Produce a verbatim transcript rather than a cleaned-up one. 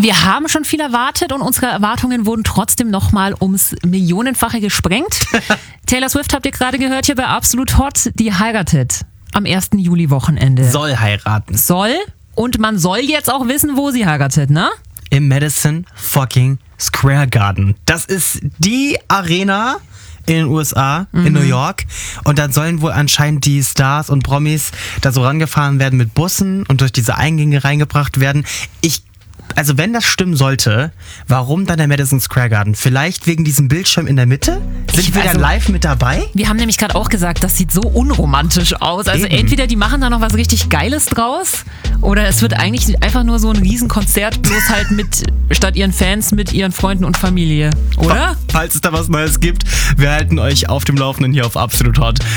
Wir haben schon viel erwartet und unsere Erwartungen wurden trotzdem nochmal ums Millionenfache gesprengt. Taylor Swift habt ihr gerade gehört hier bei Absolut Hot, die heiratet am ersten Juli-Wochenende. Soll heiraten. Soll und man soll jetzt auch wissen, wo sie heiratet, ne? Im Madison fucking Square Garden. Das ist die Arena in den U S A, mhm. in New York. Und dann sollen wohl anscheinend die Stars und Promis da so rangefahren werden mit Bussen und durch diese Eingänge reingebracht werden. Ich Also wenn das stimmen sollte, warum dann der Madison Square Garden? Vielleicht wegen diesem Bildschirm in der Mitte? Sind Ich- wir also- dann live mit dabei? Wir haben nämlich gerade auch gesagt, das sieht so unromantisch aus. Also Eben. entweder die machen da noch was richtig Geiles draus oder es wird eigentlich einfach nur so ein Riesenkonzert, bloß halt mit, statt ihren Fans, mit ihren Freunden und Familie. Oder? Falls es da was Neues gibt, wir halten euch auf dem Laufenden hier auf Absolut Hot.